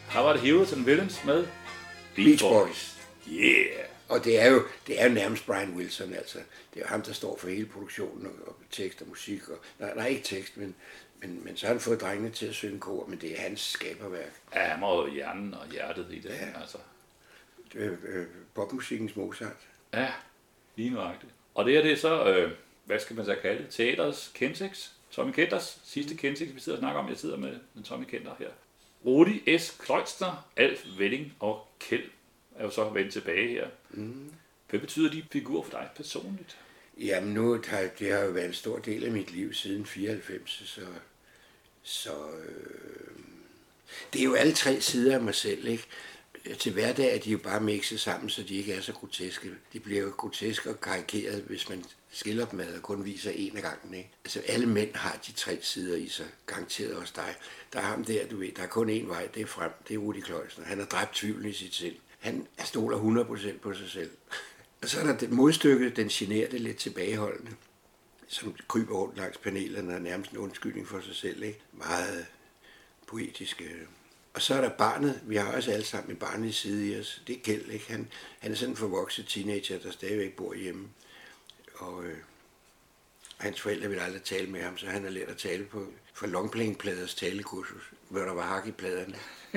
Der var det Heroes and Villains med Beach Boys. Yeah! Og det er jo nærmest Brian Wilson, altså. Det er jo ham, der står for hele produktionen og tekst og musik. Og, nej, ikke tekst, men så har han fået drengene til at synge kor, men det er hans skaberværk. Ja, han var jo hjernen og hjertet i det, ja. Altså. Popmusikkens Mozart. Ja, lige nøjagtigt. Og det er så, hvad skal man så kalde det? Teaters Kentex. Tommy Kenders sidste Kentex, vi sidder og snakker om. Jeg sidder med Tommy Kender her. Rudi S. Kløjster, Alf Welling og Kjeld er jo så vendt tilbage her. Mm. Hvad betyder de figurer for dig personligt? Jamen det har jo været en stor del af mit liv siden 94, så det er jo alle tre sider af mig selv, ikke? Til hverdag er de jo bare mixet sammen, så de ikke er så groteske. De bliver jo groteske og karikeret, hvis man skiller dem ad og kun viser en af gangen, ikke? Altså alle mænd har de tre sider i sig, garanteret også dig. Der er ham der, du ved, der er kun én vej, det er frem, det er Rudi Kløjster. Han har dræbt tvivlen i sit sind. Han stoler 100% på sig selv. Og så er der det modstykke, den generede, lidt tilbageholdende, som kryber rundt langs panelerne og nærmest en undskyldning for sig selv, ikke? Meget poetisk. Og så er der barnet. Vi har også alle sammen en barnlig side i os. Det er Kjeld, ikke? Han er sådan en forvokset teenager, der stadigvæk bor hjemme. Og hans forældre vil aldrig tale med ham, så han har lært at tale på for longplaying-pladers talekursus, hvor der var hak i pladerne.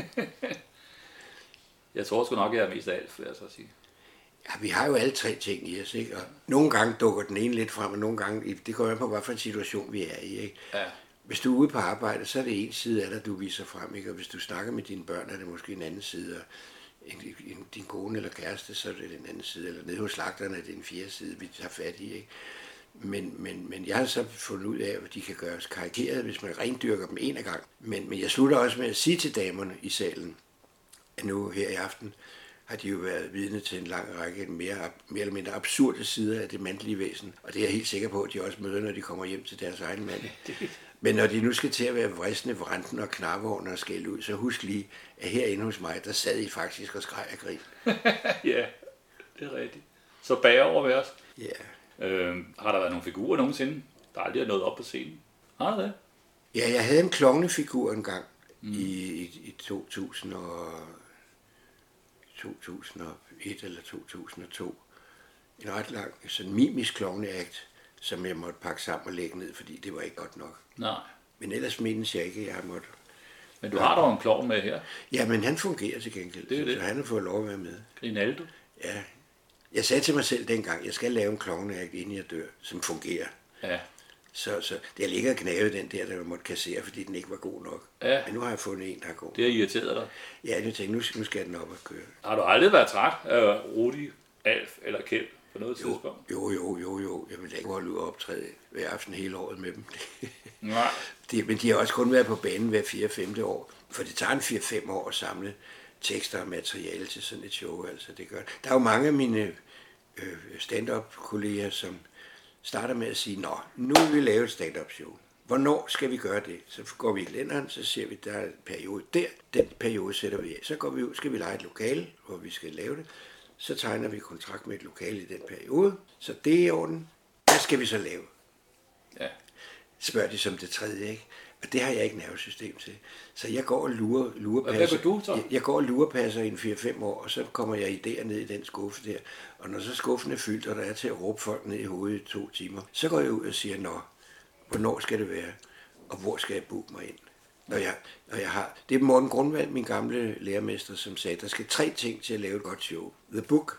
Jeg tror sgu nok, jeg er mest af alt, vil jeg så sige. Ja, vi har jo alle tre ting i os, ikke? Og nogle gange dukker den ene lidt frem, og nogle gange, det går jo på, hvad for en situation vi er i, ikke? Ja. Hvis du er ude på arbejde, så er det en side af dig, du viser frem, ikke? Og hvis du snakker med dine børn, er det måske en anden side, og din kone eller kæreste, så er det den anden side, eller nede hos slagterne er det en fjerde side, vi tager fat i, ikke? Men jeg har så fundet ud af, at de kan gøres karikeret, hvis man rendyrker dem en af gang. Men jeg slutter også med at sige til damerne i salen, at nu her i aften har de jo været vidne til en lang række mere eller mindre absurde sider af det mandlige væsen. Og det er jeg helt sikker på, at de også møder, når de kommer hjem til deres egen mand. Men når de nu skal til at være vristende, vranden og knarvogn og skælde ud, så husk lige, at herinde hos mig, der sad I faktisk og skreg af grin. Ja, det er rigtigt. Så bagover ved os. Ja. Har der været nogle figurer nogensinde, der aldrig er nået op på scenen? Har det? Ja, jeg havde en klovnefigur engang i 2001 eller 2002. En ret lang, sådan mimisk klovneakt, som jeg måtte pakke sammen og lægge ned, fordi det var ikke godt nok. Nej. Men ellers mindes jeg ikke, at jeg måtte. Men du har dog en klovn med her? Ja, men han fungerer til gengæld, det. Så han har fået lov at være med. Rinaldo? Ja. Jeg sagde til mig selv dengang, jeg skal lave en klovneakt, inden jeg dør, som fungerer. Ja. Så det ligger og knavet den der måtte kassere, fordi den ikke var god nok. Ja. Men nu har jeg fundet en, der er god. Det har irriteret dig? Ja, jeg tænkte, nu skal den op og køre. Har du aldrig været træt af Rudi, Alf eller Kjeld på noget tidspunkt? Jo. Jeg vil ikke holde ud og optræde hver aften hele året med dem. Nej. Men de har også kun været på banen hver 4-5 år. For det tager en 4-5 år at samle tekster og materiale til sådan et show. Altså, det gør. Der er jo mange af mine stand-up-kolleger, som starter med at sige, nå, nu vil vi lave et stand-up show. Hvornår skal vi gøre det? Så går vi i lænderen, så ser vi, der er en periode der. Den periode sætter vi af. Så går vi ud, skal vi lege et lokale, hvor vi skal lave det. Så tegner vi kontrakt med et lokale i den periode. Så det er i orden. Hvad skal vi så lave? Ja. Spørger de som det tredje, ikke? Og det har jeg ikke nervesystem til. Så jeg går og lurepasser. Hvad gør du så? Jeg går og lurepasser i en 4-5 år, og så kommer jeg idéer ned i den skuffe der. Og når så skuffen er fyldt, og der er til at råbe folk ned i hovedet i 2 timer, så går jeg ud og siger, nå, hvornår skal det være? Og hvor skal jeg booke mig ind? Når jeg har... Det er Morten Grundvald, min gamle lærermester, som sagde, der skal 3 ting til at lave et godt show. The book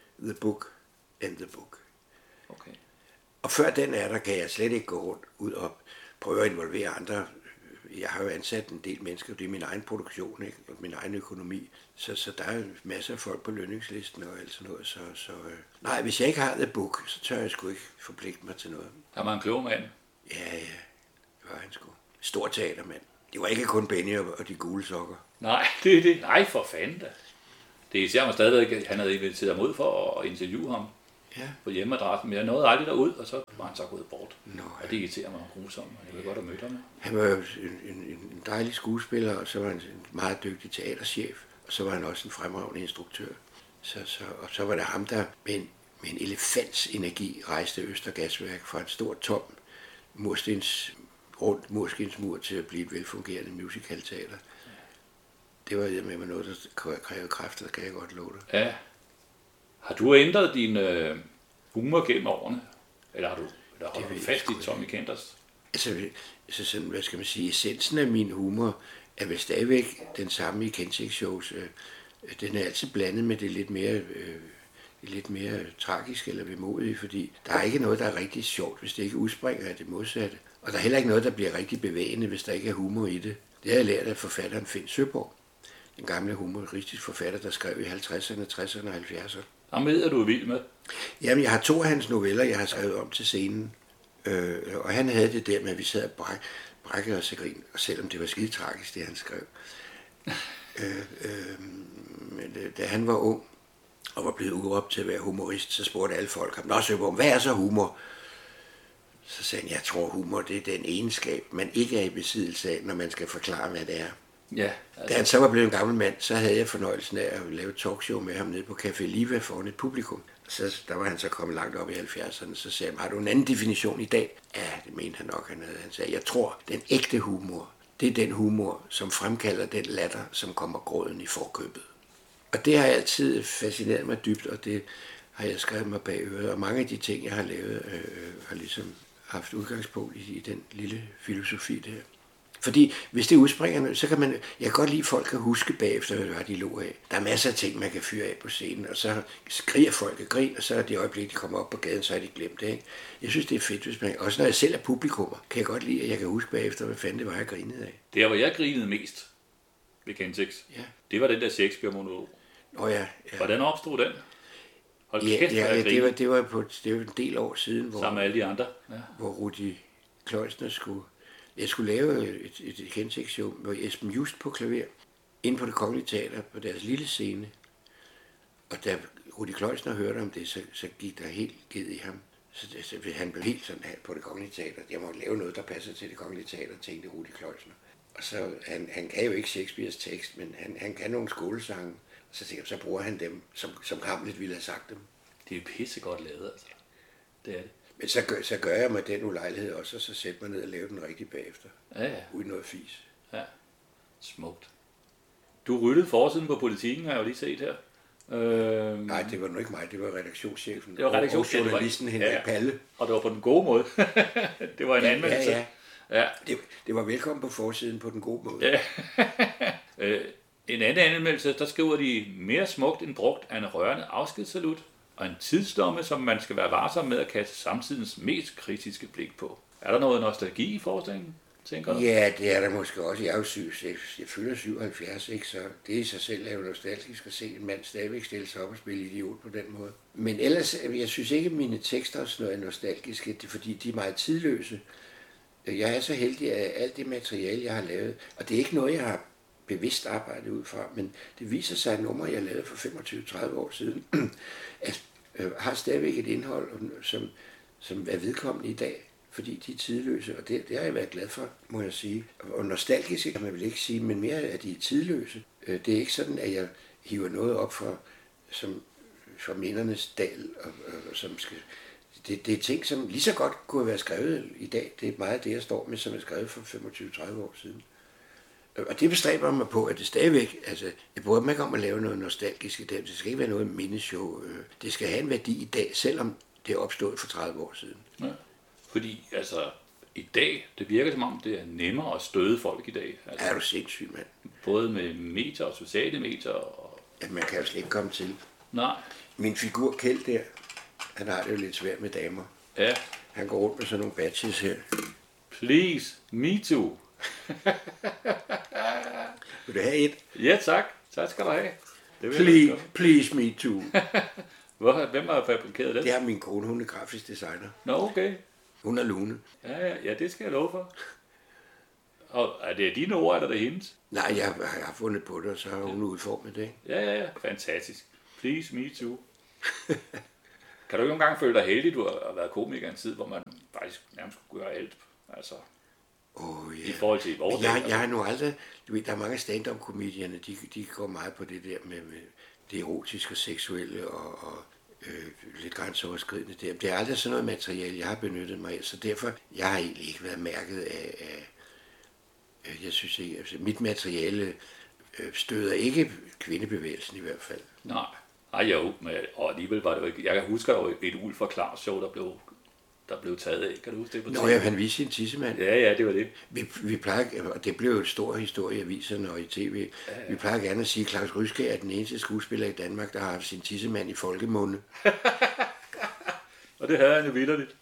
and the book. Okay. Og før den er der, kan jeg slet ikke gå rundt ud og prøve at involvere andre. Jeg har jo ansat en del mennesker, det er min egen produktion, ikke? Og min egen økonomi. Så der er masser af folk på lønningslisten og alt sådan noget. Nej, hvis jeg ikke har the book, så tør jeg sgu ikke forpligte mig til noget. Der var en klog mand. Ja, det var han sgu. Stor teatermand. Det var ikke kun Benny og de gule sokker. Nej, det er det. Nej, for fanden da. Det er især mig stadigvæk, han havde inviteret ham ud for at interviewe ham. Ja. På hjemmeadressen, men jeg nåede aldrig derud, og så var han så gået bort. Nå, ja. Og det irriterer mig grusomt, og jeg vil godt have mødt ham. Han var jo en dejlig skuespiller, og så var han en meget dygtig teaterchef, og så var han også en fremragende instruktør. Og så var det ham, der med en elefants energi rejste Østergasværk fra en stor tom murstensmur til at blive et velfungerende musicalteater. Det var med noget, der krævede kræfter, kan jeg godt love dig. Ja. Har du ændret din humor gennem årene? Eller har du fast i Tommy Kenders? Altså sådan, hvad skal man sige, essensen af min humor er vel stadigvæk den samme i Kensiks shows. Den er altid blandet med det lidt mere tragisk eller vemodige, fordi der er ikke noget, der er rigtig sjovt, hvis det ikke udspringer af det modsatte. Og der er heller ikke noget, der bliver rigtig bevægende, hvis der ikke er humor i det. Det har jeg lært af forfatteren Finn Søborg, den gamle humoristisk forfatter, der skrev i 50'erne, 60'erne og 70'erne. Ham ved du er vild med. Jamen, jeg har 2 af hans noveller, jeg har skrevet om til scenen. Og han havde det der med, at vi sad og brækkede os af grin, og selvom det var skide tragisk, det han skrev. Men da han var ung, og var blevet udråbt til at være humorist, så spurgte alle folk ham, nå Søborg, hvad er så humor? Så sagde han, jeg tror humor, det er den egenskab, man ikke er i besiddelse af, når man skal forklare, hvad det er. Ja, altså. Da han så var blevet en gammel mand, så havde jeg fornøjelsen af at lave et talkshow med ham nede på Café Liva foran et publikum. Så der var han så kommet langt op i 70'erne, så sagde han, har du en anden definition i dag? Ja, det mente han nok, han havde. Han sagde, jeg tror, den ægte humor, det er den humor, som fremkalder den latter, som kommer gråden i forkøbet. Og det har altid fascineret mig dybt, og det har jeg skrevet mig bag øret. Og mange af de ting, jeg har lavet, har ligesom haft udgangspunkt i den lille filosofi der. Fordi hvis det udspringer, så kan jeg kan godt lide, at folk kan huske bagefter, hvad det var, de lå af. Der er masser af ting, man kan fyre af på scenen, og så skriger folk og grin, og så er det øjeblik, de kommer op på gaden, så er de glemt det, ikke? Jeg synes, det er fedt, hvis man... Også når jeg selv er publikummer, kan jeg godt lide, at jeg kan huske bagefter, hvad fanden det var, jeg grinede af. Det hvor jeg grinede mest ved Kensiks, ja. Det var den der Shakespeare-monolog. Ja. Hvordan opstod den? Hold kæft, det var en del år siden, hvor, sammen med alle de andre. Ja. Hvor Rudi Kløjsner jeg skulle lave et Kensiks-show med Esben Just på klaver, inde på Det Kongelige Teater, på deres lille scene. Og da Rudi Kløjsner hørte om det, så gik der helt ged i ham. Så han blev helt sådan her på Det Kongelige Teater. Jeg måtte lave noget, der passer til Det Kongelige Teater, tænkte Rudi Kløjsner. Og så, han kan jo ikke Shakespeares tekst, men han kan nogle skolesange. Og så tænkte jeg, så bruger han dem, som Hamlet ville have sagt dem. Det er pissegodt lavet, altså. Det er det. Men så gør jeg mig den ulejlighed også, og så sætter mig ned og laver den rigtigt bagefter. Ja. Uden noget fis. Ja, smukt. Du ryddede forsiden på Politikken, har jeg jo lige set her. Nej, det var nu ikke mig, det var redaktionschefen. Det var redaktionschefen. Og journalisten Henrik Palle. Og det var på den gode måde. Det var en anmeldelse. Ja. Det var velkommen på forsiden på den gode måde. Ja. En anden anmeldelse, der skriver de, mere smukt end brugt af en rørende afskedssalut, og en tidsdomme, som man skal være varsom med at kaste samtidens mest kritiske blik på. Er der noget nostalgi i forestillingen, tænker du? Ja, det er der måske også. Jeg er jo jeg fylder 77, ikke? Så det i sig selv er jo nostalgisk at se en mand stadigvæk stille sig op og spille idiot på den måde. Men ellers, jeg synes ikke, at mine tekster er nostalgiske, fordi de er meget tidløse. Jeg er så heldig, at alt det materiale, jeg har lavet, og det er ikke noget, jeg har bevidst arbejdet ud fra, men det viser sig, at numre, jeg lavede for 25-30 år siden, har stadigvæk et indhold, som er vedkommende i dag, fordi de er tidløse, og det har jeg været glad for, må jeg sige. Og nostalgisk kan man vel ikke sige, men mere at de er tidløse. Det er ikke sådan, at jeg hiver noget op fra mindernes dal, og som skal... Det er ting, som lige så godt kunne være skrevet i dag. Det er meget det, jeg står med, som er skrevet for 25-30 år siden. Og det bestræber mig på, at det stadigvæk, altså, jeg bryder mig ikke om at lave noget nostalgisk i dag. Det skal ikke være noget mindeshow. Det skal have en værdi i dag, selvom det er opstået for 30 år siden. Ja. Fordi, altså, i dag, det virker som om, det er nemmere at støde folk i dag. Altså, er du sindssyg, mand? Både med medier og sociale medier. Og... Ja, man kan jo slet ikke komme til. Nej. Min figur Kjeld der, han har det jo lidt svært med damer. Ja. Han går rundt med sådan nogle badges her. Please, me too. Vil du have et? Ja, tak. Tak skal du have. Please me too. Hvem har fabrikeret det? Det er min kone, hun er grafisk designer. Nå, okay. Hun er Lune. Ja, det skal jeg love for. Og er det dine ord, eller er det hendes? Nej, jeg har fundet på det, og så har hun udformet det. Ja. Fantastisk. Please me too. Kan du ikke engang føle dig heldig, du har været komiker i en tid, hvor man faktisk nærmest kunne gøre alt? Altså, i forhold til vores jeg har nu aldrig... Du ved, der er mange stand-up-komedierne, de går meget på det der med det erotiske og seksuelle og lidt grænseoverskridende der. Det er aldrig sådan noget materiale, jeg har benyttet mig af, så derfor jeg har egentlig ikke været mærket af jeg synes ikke, altså mit materiale støder ikke kvindebevægelsen i hvert fald. Nej. Nej, jo, men, og alligevel var det jo ikke... Jeg kan huske, der var et Ulf og Claus show, der blev taget af. Kan du huske det på TV? Nå ja, han viste sin tissemand. Ja, det var det. Vi plejer, og det blev jo et stor historie i aviserne og i tv. Ja. Vi plejer gerne at sige, at Claus Ryskjær er den eneste skuespiller i Danmark, der har haft sin tissemand i folkemunde. Og det havde han jo vitterligt.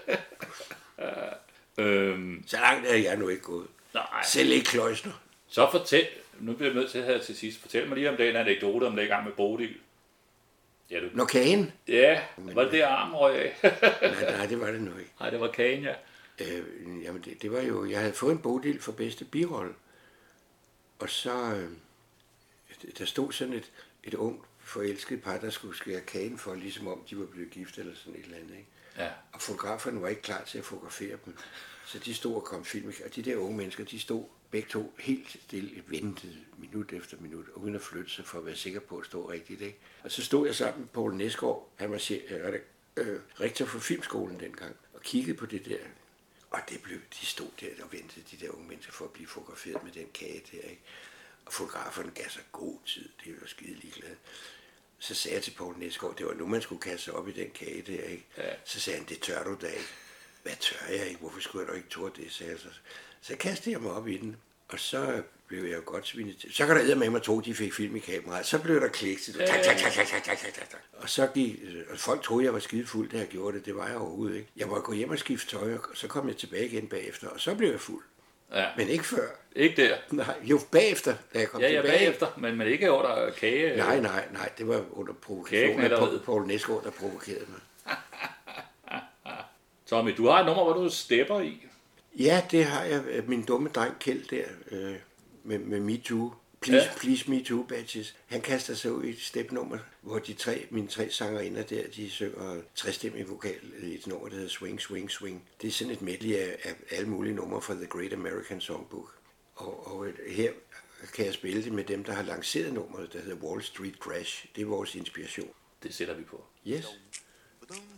Så langt er jeg nu ikke gået. Nej. Selv ikke Kløjster. Så fortæl, nu bliver jeg nødt til her til sidst, fortæl mig lige om den anekdote, om det i gang med Bodil. Ja, Når kagen? Ja, var det armen røg af? nej, det var det nu ikke. Nej, det var kagen, ja. Jamen, det var jo, jeg havde fået en Bodil for bedste birolle. Og så, der stod sådan et ungt forelsket par, der skulle skære kagen for, ligesom om de var blevet gift eller sådan et eller andet, ikke? Ja. Og fotograferne var ikke klar til at fotografere dem. Så de stod og kom film, og de der unge mennesker, de stod begge to helt stille, ventede minut efter minut, uden at flytte sig for at være sikker på at stå rigtigt, ikke? Og så stod jeg sammen med Poul Næsgaard, han var rektor for filmskolen dengang, og kiggede på det der. Og de stod der og ventede, de der unge mennesker, for at blive fotograferet med den kage der, ikke? Og fotograferne gav sig god tid, det var skide ligeglade. Så sagde jeg til Poul Næsgaard, det var nu, man skulle kaste sig op i den kage der, ikke? Ja. Så sagde han, det tør du da ikke. Hvad tør jeg ikke? Hvorfor skulle jeg da ikke turde det, sagde jeg så. Så kastede jeg mig op i den, og så blev jeg jo godt svinet til. Så kan der med mig to, de fik film i kameraet. Så blev der klikset. Og så og folk troede, jeg var skidefuld, da jeg gjorde det. Det var jeg overhovedet ikke. Jeg måtte gå hjem og skifte tøj, og så kom jeg tilbage igen bagefter, og så blev jeg fuld. Ja. Men ikke før. Ikke der? Nej, jo bagefter, da jeg kom tilbage. Ja, bagefter, men ikke under kage. Nej, det var under provokation af Poul Næsgaard, der provokerede mig. Tommy, du har et nummer, hvor du stepper i. Ja, det har jeg. Min dumme dreng Kjeld der, med MeToo. Please MeToo badges. Han kaster sig ud i et stepnummer, hvor mine tre sangerinder der, de synger trestemmig vokal i et nummer, der hedder Swing, Swing, Swing. Det er sådan et medley af alle mulige numre fra The Great American Songbook. Og her kan jeg spille det med dem, der har lanceret nummeret, der hedder Wall Street Crash. Det er vores inspiration. Det sætter vi på. Yes.